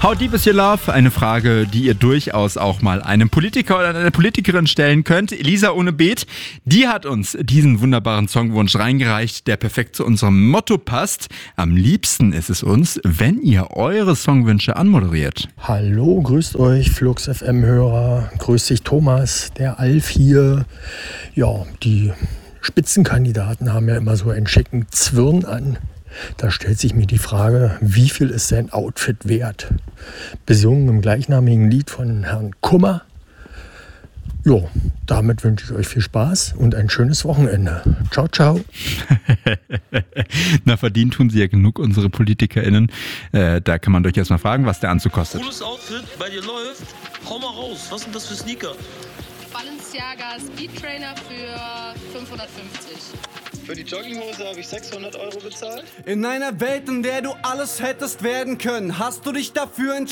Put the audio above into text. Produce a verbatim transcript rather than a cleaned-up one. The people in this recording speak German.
How deep is your love? Eine Frage, die ihr durchaus auch mal einem Politiker oder einer Politikerin stellen könnt. Elisa ohne Beet, die hat uns diesen wunderbaren Songwunsch reingereicht, der perfekt zu unserem Motto passt. Am liebsten ist es uns, wenn ihr eure Songwünsche anmoderiert. Hallo, grüßt euch Flux F M-Hörer, grüßt sich Thomas, der Alf hier. Ja, die Spitzenkandidaten haben ja immer so einen schicken Zwirn an. Da stellt sich mir die Frage, wie viel ist sein Outfit wert? Besungen im gleichnamigen Lied von Herrn Kummer. Jo, damit wünsche ich euch viel Spaß und ein schönes Wochenende. Ciao, ciao. Na, verdient tun sie ja genug, unsere PolitikerInnen. Äh, da kann man durchaus mal fragen, was der Anzug kostet. Cooles Outfit, bei dir läuft. Hau mal raus, was sind das für Sneaker? Balenciaga Speed Trainer für fünfhundertfünfzig. Für die Jogginghose habe ich sechshundert Euro bezahlt. In einer Welt, in der du alles hättest werden können, hast du dich dafür entschieden.